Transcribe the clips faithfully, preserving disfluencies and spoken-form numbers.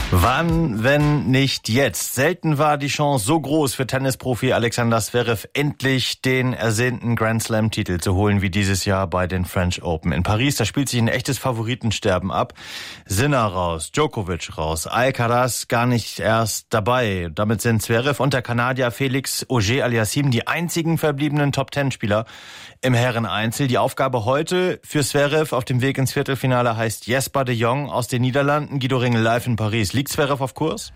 Wann, wenn nicht jetzt? Selten war die Chance so groß für Tennisprofi Alexander Zverev, endlich den ersehnten Grand Slam-Titel zu holen wie dieses Jahr bei den French Open in Paris. Da spielt sich ein echtes Favoritensterben ab. Sinner raus, Djokovic raus, Alcaraz gar nicht erst dabei. Damit sind Zverev und der Kanadier Felix Auger-Aliassime die einzigen verbliebenen Top-Ten-Spieler im Herreneinzel. Die Aufgabe heute für Zverev auf dem Weg ins Viertelfinale heißt Jesper de Jong aus den Niederlanden. Guido Ringel live in Paris. Liegt Zverev auf Kurs?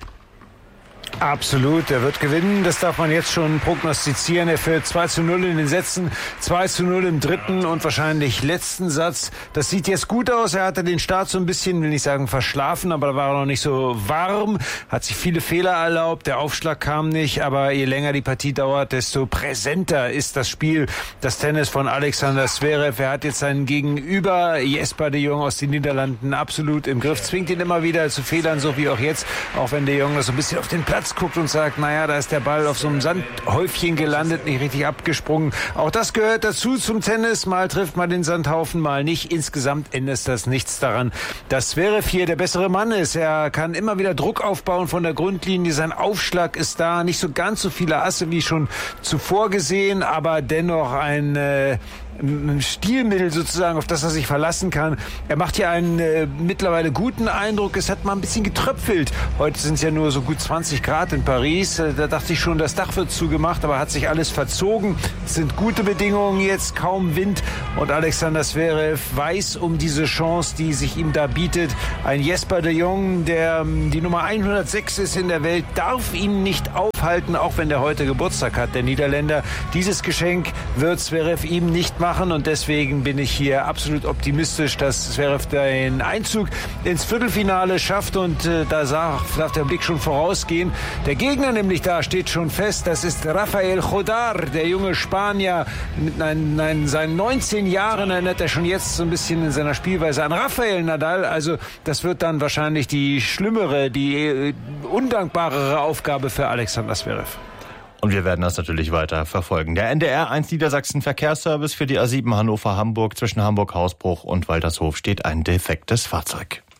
Absolut, er wird gewinnen, das darf man jetzt schon prognostizieren. Er führt zwei zu null in den Sätzen, zwei zu null im dritten und wahrscheinlich letzten Satz. Das sieht jetzt gut aus, er hatte den Start so ein bisschen, will nicht sagen verschlafen, aber da war er noch nicht so warm, hat sich viele Fehler erlaubt, der Aufschlag kam nicht, aber je länger die Partie dauert, desto präsenter ist das Spiel, das Tennis von Alexander Zverev. Er hat jetzt seinen Gegenüber, Jesper de Jong aus den Niederlanden, absolut im Griff, zwingt ihn immer wieder zu Fehlern, so wie auch jetzt, auch wenn de Jong das so ein bisschen auf den Platz guckt und sagt, naja, da ist der Ball auf so einem Sandhäufchen gelandet, nicht richtig abgesprungen. Auch das gehört dazu zum Tennis. Mal trifft man den Sandhaufen, mal nicht. Insgesamt ändert das nichts daran, dass Zverev hier der bessere Mann ist. Er kann immer wieder Druck aufbauen von der Grundlinie. Sein Aufschlag ist da. Nicht so ganz so viele Asse wie schon zuvor gesehen, aber dennoch ein äh, ein Stilmittel sozusagen, auf das er sich verlassen kann. Er macht hier einen äh, mittlerweile guten Eindruck. Es hat mal ein bisschen getröpfelt. Heute sind es ja nur so gut zwanzig Grad in Paris. Äh, da dachte ich schon, das Dach wird zugemacht, aber hat sich alles verzogen. Es sind gute Bedingungen jetzt, kaum Wind. Und Alexander Zverev weiß um diese Chance, die sich ihm da bietet. Ein Jesper de Jong, der ähm, die Nummer hundertsechs ist in der Welt, darf ihn nicht aufhalten, auch wenn der heute Geburtstag hat, der Niederländer. Dieses Geschenk wird Zverev ihm nicht machen. Und deswegen bin ich hier absolut optimistisch, dass Zverev den Einzug ins Viertelfinale schafft. Und äh, da darf der Blick schon vorausgehen. Der Gegner nämlich da steht schon fest. Das ist Rafael Jodar, der junge Spanier. Mit ein, ein, seinen neunzehn Jahren erinnert er schon jetzt so ein bisschen in seiner Spielweise an Rafael Nadal. Also das wird dann wahrscheinlich die schlimmere, die äh, undankbarere Aufgabe für Alexander Zverev. Und wir werden das natürlich weiter verfolgen. Der N D R eins Niedersachsen Verkehrsservice für die A sieben Hannover-Hamburg. Zwischen Hamburg-Hausbruch und Waltershof steht ein defektes Fahrzeug.